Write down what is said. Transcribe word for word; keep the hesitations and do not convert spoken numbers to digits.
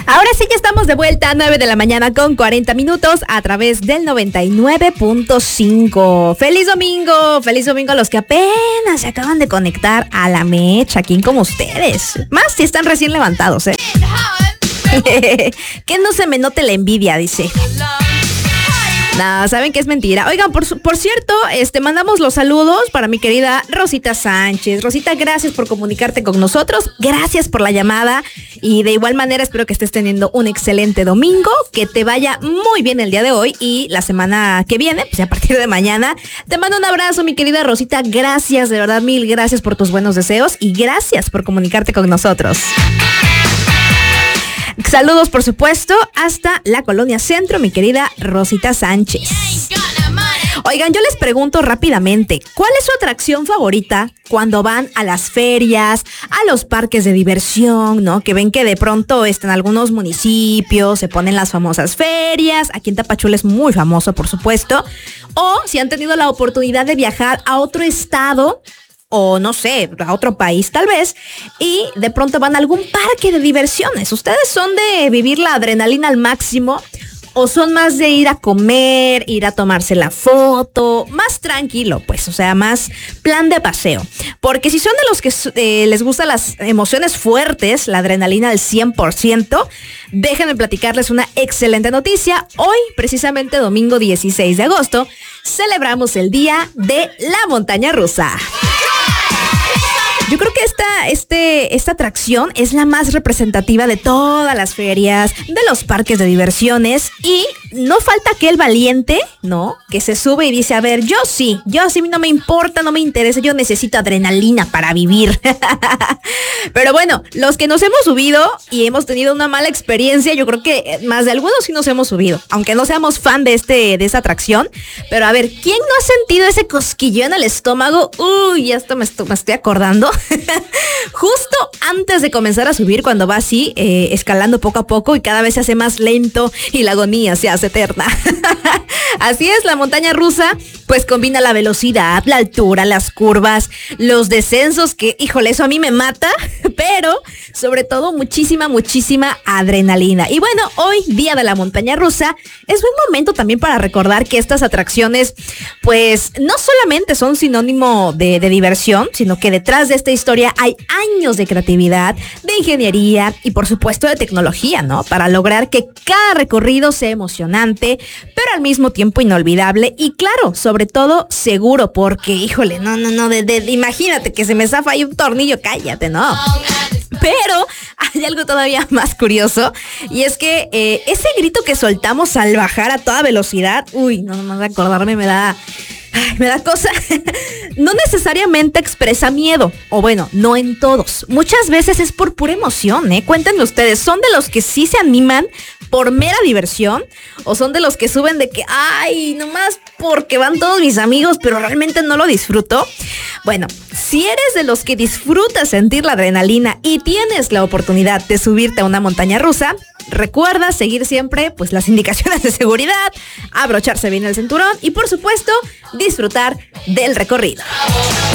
Ahora sí, ya estamos de vuelta a nueve de la mañana con cuarenta minutos a través del noventa y nueve punto cinco. ¡Feliz domingo! ¡Feliz domingo a los que apenas se acaban de conectar a la mecha, aquí como ustedes! Más si están recién levantados, ¿eh? Que no se me note la envidia, dice. No, saben que es mentira. Oigan, por, por cierto, este, mandamos los saludos para mi querida Rosita Sánchez. Rosita, gracias por comunicarte con nosotros. Gracias por la llamada. Y de igual manera espero que estés teniendo un excelente domingo. Que te vaya muy bien el día de hoy. Y la semana que viene, pues a partir de mañana, te mando un abrazo, mi querida Rosita. Gracias, de verdad, mil gracias por tus buenos deseos. Y gracias por comunicarte con nosotros. Saludos, por supuesto, hasta la Colonia Centro, mi querida Rosita Sánchez. Oigan, yo les pregunto rápidamente, ¿cuál es su atracción favorita cuando van a las ferias, a los parques de diversión, ¿no? Que ven que de pronto están algunos municipios, se ponen las famosas ferias, aquí en Tapachula es muy famoso, por supuesto, o si han tenido la oportunidad de viajar a otro estado, o no sé, a otro país tal vez, y de pronto van a algún parque de diversiones. ¿Ustedes son de vivir la adrenalina al máximo o son más de ir a comer, ir a tomarse la foto, más tranquilo, pues, o sea, más plan de paseo? Porque si son de los que eh, les gustan las emociones fuertes, la adrenalina al cien por ciento, déjenme platicarles una excelente noticia. Hoy, precisamente domingo dieciséis de agosto, celebramos el Día de la Montaña Rusa. Yo creo que esta, este, esta atracción es la más representativa de todas las ferias, de los parques de diversiones, y no falta aquel valiente, ¿no? Que se sube y dice, a ver, yo sí, yo sí, no me importa, no me interesa, yo necesito adrenalina para vivir. Pero bueno, los que nos hemos subido y hemos tenido una mala experiencia, yo creo que más de algunos sí nos hemos subido, aunque no seamos fan de, este, de esta atracción. Pero a ver, ¿quién no ha sentido ese cosquilleo en el estómago? Uy, esto me, estoy, me estoy acordando. Justo antes de comenzar a subir, cuando va así, eh, escalando poco a poco y cada vez se hace más lento y la agonía se hace eterna. Así es, la montaña rusa pues combina la velocidad, la altura, las curvas, los descensos, que híjole, eso a mí me mata, pero sobre todo muchísima, muchísima adrenalina. Y bueno, hoy, Día de la Montaña Rusa, es buen momento también para recordar que estas atracciones pues no solamente son sinónimo de, de diversión, sino que detrás de esta historia hay años de creatividad, de ingeniería y por supuesto de tecnología, ¿no? Para lograr que cada recorrido sea emocionante, pero al mismo tiempo inolvidable y claro, sobre todo seguro, porque híjole, no, no, no, de, de, de, imagínate que se me zafa ahí un tornillo, cállate, ¿no? Pero hay algo todavía más curioso y es que eh, ese grito que soltamos al bajar a toda velocidad, uy, no, no de acordarme me da... Ay, me da cosa. No necesariamente expresa miedo, o bueno, no en todos. Muchas veces es por pura emoción, ¿eh? Cuéntenme ustedes, ¿son de los que sí se animan por mera diversión? ¿O son de los que suben de que, ay, nomás porque van todos mis amigos, pero realmente no lo disfruto? Bueno, si eres de los que disfrutas sentir la adrenalina y tienes la oportunidad de subirte a una montaña rusa, recuerda seguir siempre pues las indicaciones de seguridad, abrocharse bien el cinturón y por supuesto disfrutar del recorrido.